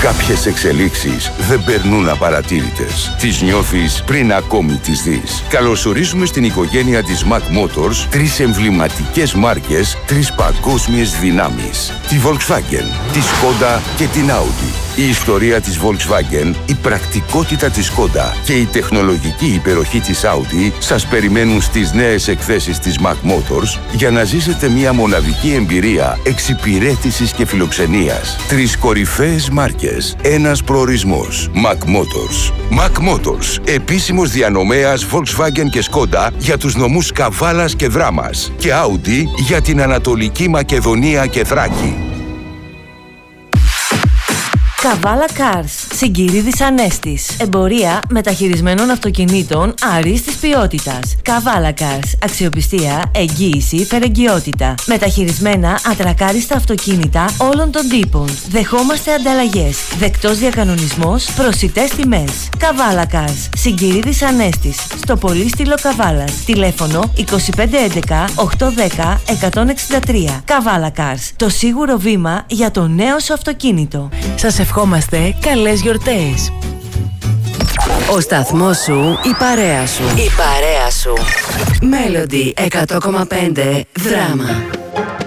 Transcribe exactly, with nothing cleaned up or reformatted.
Κάποιες εξελίξεις δεν περνούν απαρατήρητες. Τις νιώθεις πριν ακόμη τις δεις. Καλωσορίζουμε στην οικογένεια της Mac Motors τρεις εμβληματικές μάρκες, τρεις παγκόσμιες δυνάμεις. Τη Volkswagen, τη Skoda και την Audi. Η ιστορία της Volkswagen, η πρακτικότητα της Skoda και η τεχνολογική υπεροχή της Audi σας περιμένουν στις νέες εκθέσεις της Mac Motors για να ζήσετε μια μοναδική εμπειρία εξυπηρέτησης και φιλοξενίας. Τρεις κορυφαίες μάρκες, ένας προορισμός. Mac Motors. Mac Motors, επίσημος διανομέας Volkswagen και Skoda για τους νομούς Καβάλας και Δράμας και Audi για την Ανατολική Μακεδονία και Θράκη. Καβάλα Cars, Συγκυρίδης Ανέστης. Εμπορία μεταχειρισμένων αυτοκινήτων αρίστης ποιότητας. Καβάλα Cars, αξιοπιστία, εγγύηση, φερεγγιότητα. Μεταχειρισμένα ατρακάριστα αυτοκίνητα όλων των τύπων. Δεχόμαστε ανταλλαγές. Δεκτός διακανονισμός, προσιτές τιμές. Καβάλα Cars, Συγκυρίδης Ανέστης. Στο Πολύστηλο Καβάλας. Τηλέφωνο είκοσι πέντε έντεκα οκτακόσια δέκα εκατόν εξήντα τρία. Καβάλα Cars, το σίγουρο βήμα για το νέο σου αυτοκίνητο. Σας ευχόμαστε καλές γιορτές. Ο σταθμός σου, η παρέα σου. Η παρέα σου. Melody εκατό κόμμα πέντε Δράμα.